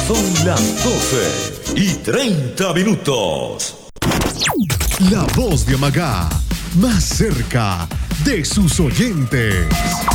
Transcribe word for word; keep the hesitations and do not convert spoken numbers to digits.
Son las doce y treinta minutos. La voz de Amagá, más cerca de sus oyentes.